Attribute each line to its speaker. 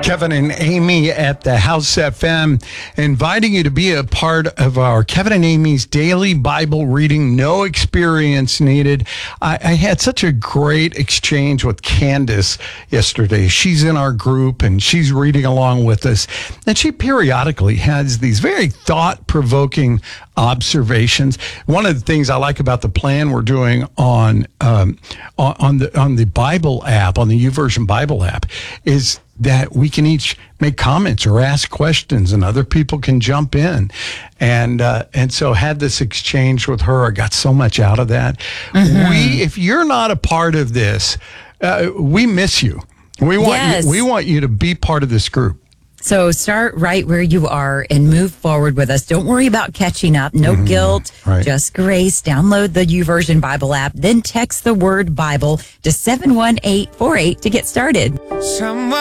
Speaker 1: Kevin and Amy at the House FM, inviting you to be a part of our Kevin and Amy's daily Bible reading, no experience needed. I had such a great exchange with Candace yesterday. She's in our group and she's reading along with us. And she periodically has these very thought-provoking observations. One of the things I like about the plan we're doing on the Bible app, on the YouVersion Bible app, is that we can each make comments or ask questions and other people can jump in. And so had this exchange with her. I got so much out of that. If you're not a part of this, we miss you. We want you to be part of this group.
Speaker 2: So start right where you are and move forward with us. Don't worry about catching up. No guilt, just grace. Download the YouVersion Bible app, then text the word Bible to 71848 to get started.